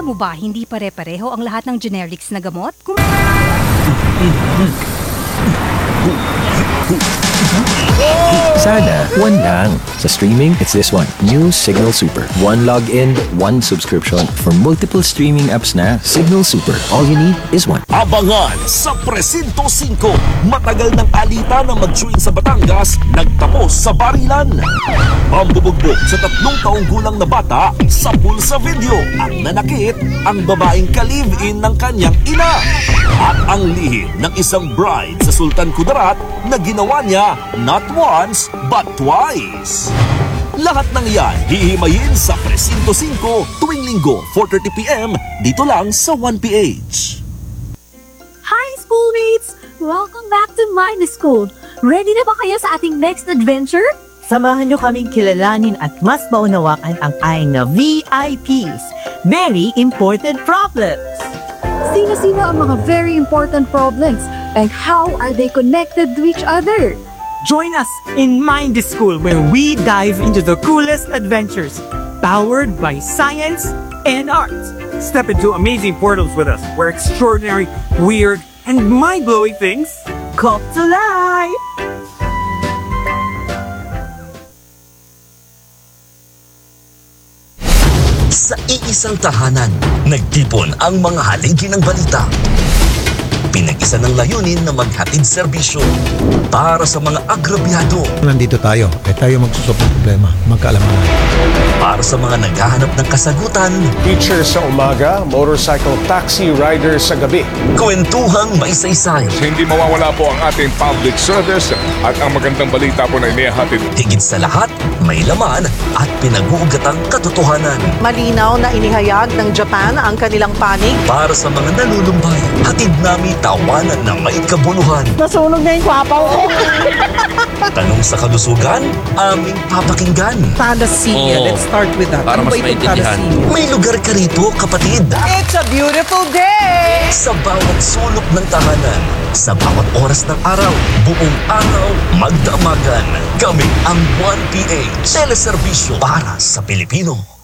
mo ba hindi pare-pareho ang lahat ng generics na gamot? Sana, one lang. Sa streaming, it's this one. New Signal Super. One login, one subscription. For multiple streaming apps na, Signal Super. All you need is one. Abangan sa Presinto 5. Matagal ng alita ng mag-chewing sa Batangas, nagtapos sa barilan. Pambubugbog sa 3 taong gulang na bata sa pulsa video. Ang nanakit, ang babaeng ka-live-in ng kanyang ina. At ang lihim ng isang bride sa Sultan Kudarat na ginawa niya not once but twice. Lahat ng yan hihimayin sa Presinto 5 tuwing linggo 4:30 PM dito lang sa 1PH. Hi, schoolmates! Welcome back to Mind School. Ready na ba kayo sa ating next adventure? Samahan niyo kaming kilalanin at mas maunawakan ang aing na VIPs. Very important problems. Sino-sino ang mga very important problems and how are they connected to each other? Join us in Mind School where we dive into the coolest adventures powered by science and arts. Step into amazing portals with us where extraordinary, weird, and mind-blowing things Come to life! Sa iisang tahanan, nagtipon ang mga haligi ng balita. Pinag-isa ng layunin na maghatid serbisyo para sa mga agrabyado. Nandito tayo, tayo magsusolve ng problema, magkaalaman. Para sa mga naghahanap ng kasagutan. Teacher sa umaga, motorcycle taxi rider sa gabi. Kwentuhang may saysay. Hindi mawawala po ang ating public service at ang magandang balita po na inihahatid. Higit sa lahat, may laman at pinag-uugatang katotohanan. Malinaw na inihayag ng Japan ang kanilang panig. Para sa mga nalulumbay, hatid namin tawanan na may kabuluhan. Nasunog na yung kwapaw ko. Tanong sa kalusugan, aming papakinggan. Thalassemia. Let's start with that. Para mas maintindihan. May lugar ka rito, kapatid. It's a beautiful day! Sa bawat sulok ng tahanan, sa bawat oras ng araw, buong araw, magdamagan. Kami ang 1PH. Teleserbisyo para sa Pilipino.